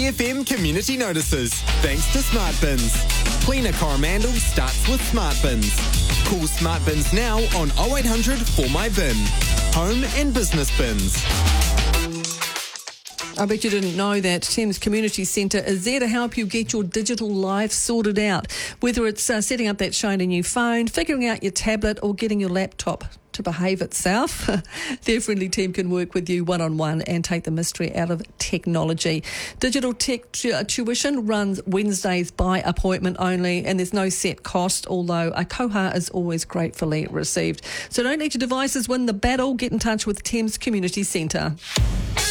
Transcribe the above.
SAFM community notices, thanks to Smart Bins. Cleaner Coromandel starts with Smart Bins. Call Smart Bins now on 0800 For My Bin. Home and business bins. I bet you didn't know that Thames Community Centre is there to help you get your digital life sorted out. Whether it's setting up that shiny new phone, figuring out your tablet or getting your laptop to behave itself, their friendly team can work with you one-on-one and take the mystery out of technology. Digital tech tuition runs Wednesdays by appointment only, and there's no set cost, although a koha is always gratefully received. So don't let your devices win the battle. Get in touch with Thames Community Centre.